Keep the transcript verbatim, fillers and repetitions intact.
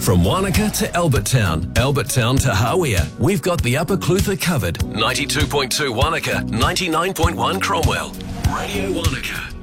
From Wanaka to Albert Town, Albert Town to Hawea, we've got the Upper Clutha covered. ninety-two point two Wanaka, ninety-nine point one Cromwell. Radio Wanaka.